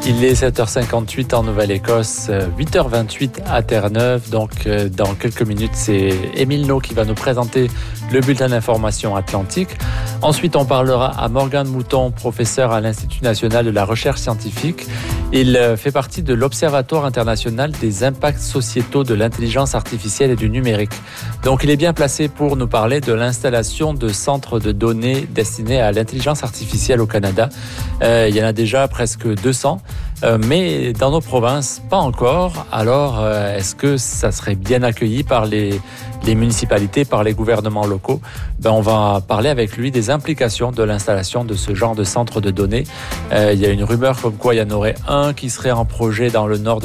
Il est 7h58 en Nouvelle-Écosse, 8h28 à Terre-Neuve. Donc, dans quelques minutes, c'est Émile No qui va nous présenter le bulletin d'information Atlantique. Ensuite, on parlera à Morgane Mouton, professeur à l'Institut national de la recherche scientifique. Il fait partie de l'Observatoire international des impacts sociétaux de l'intelligence artificielle et du numérique. Donc, il est bien placé pour nous parler de l'installation de centres de données destinés à l'intelligence artificielle au Canada. Il y en a déjà presque 200. Mais dans nos provinces, pas encore. Alors, est-ce que ça serait bien accueilli par les municipalités, par les gouvernements locaux? On va parler avec lui des implications de l'installation de ce genre de centre de données. Il y a une rumeur comme quoi il y en aurait un qui serait en projet dans le nord